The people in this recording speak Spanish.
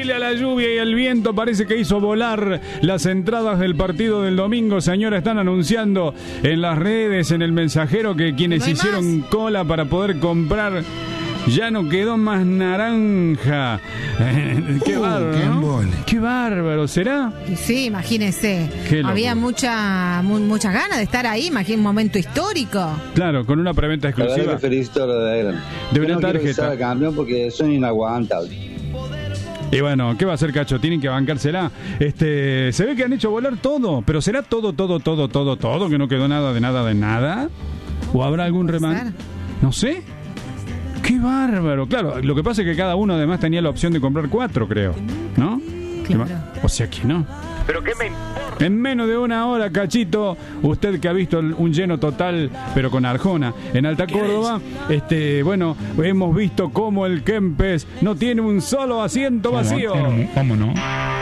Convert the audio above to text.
Pele a la lluvia y el viento parece que hizo volar las entradas del partido del domingo. Señora, están anunciando en las redes, en el mensajero, que quienes ¿No hay hicieron más? cola para poder comprar, ya no quedó más naranja. Qué bárbaro, qué ¿no? embole. Qué bárbaro, ¿será? Y sí, imagínese. Qué locura. Había muchas ganas de estar ahí, imagínese un momento histórico. Claro, con una preventa La verdad exclusiva. que felicito a lo de Alan. Deberían Yo no quiero que tarjeta. sea campeón porque son inaguantables. Y bueno, ¿qué va a hacer, Cacho? Tienen que bancársela. Se ve que han hecho volar todo, pero ¿será todo, que no quedó nada de nada? ¿O habrá algún Puede remate? ser. No sé. ¡Qué bárbaro! Claro, lo que pasa es que cada uno además tenía la opción de comprar 4, creo, ¿no? Claro. O sea que no. ¿Pero qué me importa? En menos de una hora, Cachito, usted que ha visto un lleno total, pero con Arjona, en Alta Córdoba, bueno, hemos visto cómo el Kempes no tiene un solo asiento vacío. ¿Cómo no?